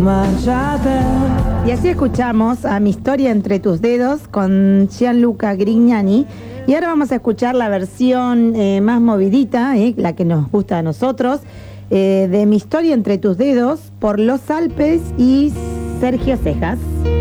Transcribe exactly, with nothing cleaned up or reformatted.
Y así escuchamos a Mi historia entre tus dedos con Gianluca Grignani. Y ahora vamos a escuchar la versión eh, más movidita, eh, la que nos gusta a nosotros, eh, de Mi historia entre tus dedos por Los Alpes y Sergio Cejas.